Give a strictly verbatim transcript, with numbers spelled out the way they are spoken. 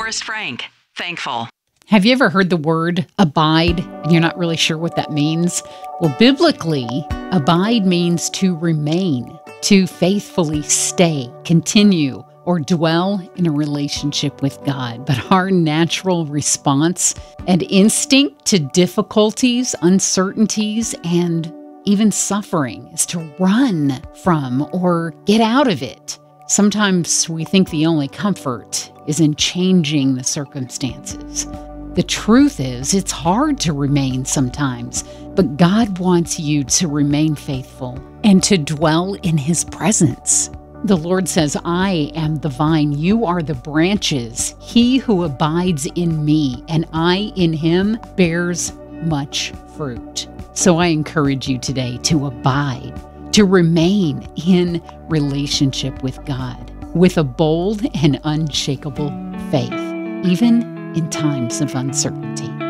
Forrest Frank, Thankful. Have you ever heard the word abide and you're not really sure what that means? Well, biblically, abide means to remain, to faithfully stay, continue, or dwell in a relationship with God. But our natural response and instinct to difficulties, uncertainties, and even suffering is to run from or get out of it. Sometimes we think the only comfort is in changing the circumstances. The truth is, it's hard to remain sometimes, but God wants you to remain faithful and to dwell in His presence. The Lord says, I am the vine, you are the branches. He who abides in me and I in him bears much fruit. So I encourage you today to abide, to remain in relationship with God with a bold and unshakable faith, even in times of uncertainty.